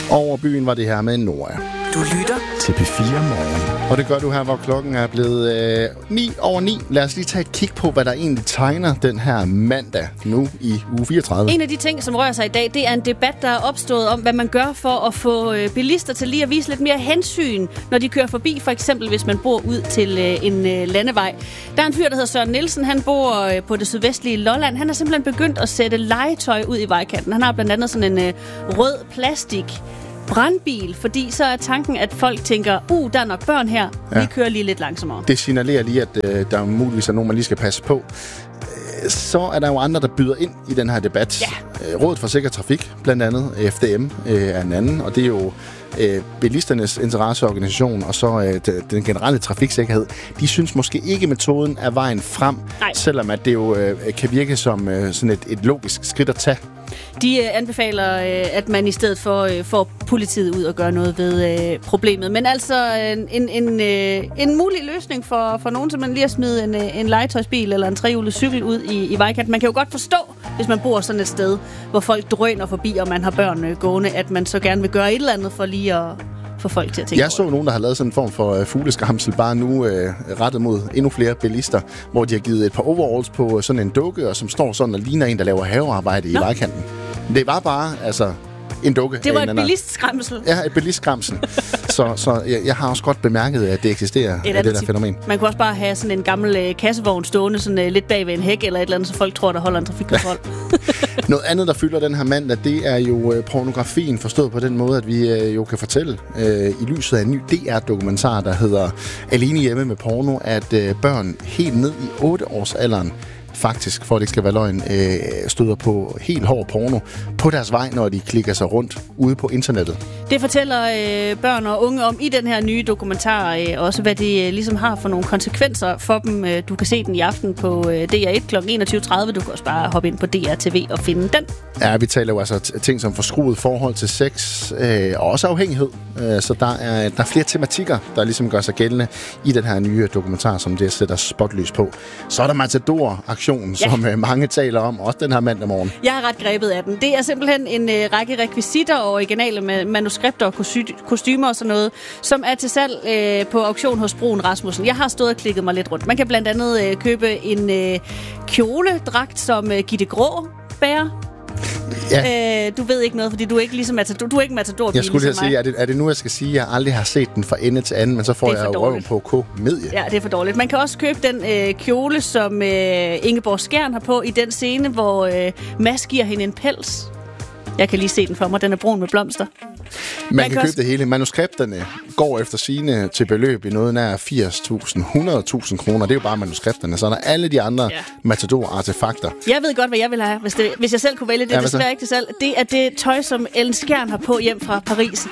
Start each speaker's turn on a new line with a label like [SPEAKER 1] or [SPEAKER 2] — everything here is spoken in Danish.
[SPEAKER 1] Over byen var det her med Nora.
[SPEAKER 2] Du lytter
[SPEAKER 1] til P4 Morgen. Og det gør du her, hvor klokken er blevet 9:09. Lad os lige tage et kig på, hvad der egentlig tegner den her mandag nu i uge 34.
[SPEAKER 3] En af de ting, som rører sig i dag, det er en debat, der er opstået om, hvad man gør for at få bilister til lige at vise lidt mere hensyn, når de kører forbi, for eksempel hvis man bor ud til en landevej. Der er en fyr, der hedder Søren Nielsen. Han bor på det sydvestlige Lolland. Han har simpelthen begyndt at sætte legetøj ud i vejkanten. Han har blandt andet sådan en rød plastik brandbil, fordi så er tanken, at folk tænker, der er nok børn her, vi kører lige lidt langsommere.
[SPEAKER 1] Det signalerer lige, at der muligvis er nogen, man lige skal passe på. Så er der jo andre, der byder ind i den her debat. Ja. Rådet for Sikker Trafik, blandt andet FDM, er en anden, og det er jo bilisternes interesseorganisation, og så den generelle trafiksikkerhed. De synes måske ikke, metoden er vejen frem, selvom at det jo kan virke som sådan et logisk skridt at tage.
[SPEAKER 3] De anbefaler, at man i stedet for får politiet ud og gøre noget ved problemet. Men altså en mulig løsning for nogen, som man lige har smidt en legetøjsbil eller en trehjulet cykel ud i vejkanten. Man kan jo godt forstå, hvis man bor sådan et sted, hvor folk drøner forbi, og man har børn gående, at man så gerne vil gøre et eller andet for lige at få folk til at tænke.
[SPEAKER 1] Jeg så nogen, der har lavet sådan en form for fugleskramsel, bare nu rettet mod endnu flere bilister, hvor de har givet et par overalls på sådan en dukke, og som står sådan og ligner en, der laver havearbejde i vejkanten. Det var bare, en dukke.
[SPEAKER 3] Det var et bilistskramsel.
[SPEAKER 1] Ja, et bilistskramsel. så jeg har også godt bemærket, at det eksisterer, det der fænomen.
[SPEAKER 3] Man kunne også bare have sådan en gammel kassevogn stående sådan lidt bag ved en hæk eller et eller andet, så folk tror, der holder en trafikkontrol.
[SPEAKER 1] Noget andet, der fylder den her mandag, det er jo pornografien, forstået på den måde, at vi jo kan fortælle i lyset af en ny DR-dokumentar, der hedder Alene hjemme med porno, at børn helt ned i 8-årsalderen faktisk, for at det ikke skal være løgn, støder på helt hård porno på deres vej, når de klikker sig rundt ude på internettet. Det
[SPEAKER 3] fortæller børn og unge om i den her nye dokumentar, også hvad det ligesom har for nogle konsekvenser for dem. Du kan se den i aften på DR1 kl. 21.30. Du kan også bare hoppe ind på DR TV og finde den.
[SPEAKER 1] Ja, vi taler jo altså ting som forskruet forhold til sex, og også afhængighed. Så der er flere tematikker, der ligesom gør sig gældende i den her nye dokumentar, som det sætter spotlys på. Så er der Matador-aktionen, som mange taler om, også den her mandag morgen.
[SPEAKER 3] Jeg er ret grebet af den. Det er simpelthen en række rekvisitter og originale med manuskripter og kostymer og sådan noget, som er til salg på auktion hos Broen Rasmussen. Jeg har stået og klikket mig lidt rundt. Man kan blandt andet købe en kjoledragt, som Gitte Grå bærer. Ja. Du ved ikke noget, fordi du er ikke ligesom Matador. Du er ikke Matador.
[SPEAKER 1] Jeg skulle sige, er det nu, jeg skal sige, at jeg aldrig har set den fra ende til anden, men så får jeg røven på komedie.
[SPEAKER 3] Ja, det er for dårligt. Man kan også købe den kjole, som Ingeborg Skjern har på i den scene, hvor Mads giver hende en pels. Jeg kan lige se den for mig. Den er brun med blomster.
[SPEAKER 1] Man kan købe det hele. Manuskripterne går efter sigende til beløb i noget nær 80.000, 100.000 kroner. Det er jo bare manuskripterne. Så er der alle de andre Matador-artefakter.
[SPEAKER 3] Jeg ved godt, hvad jeg vil have, hvis jeg selv kunne vælge det. Det er desværre ikke til salg. Det er det tøj, som Ellen Skjern har på hjem fra Paris.